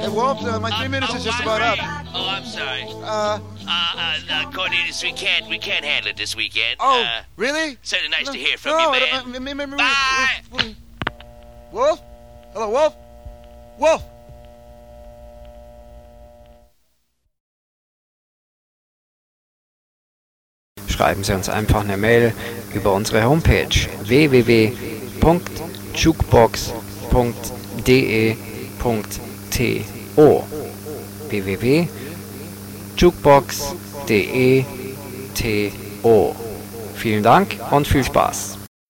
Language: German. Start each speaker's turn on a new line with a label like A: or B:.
A: Wolf, my 3 minutes is just about up.
B: Oh, I'm sorry. Cornelius, we can't handle it this weekend.
A: Oh, really?
B: Certainly nice to hear from you, man. Bye.
A: Wolf? Hello, Wolf? Wolf!
C: Schreiben Sie uns einfach eine Mail über unsere Homepage www.jukebox.de.to www.jukebox.de.to. Vielen Dank und viel Spaß.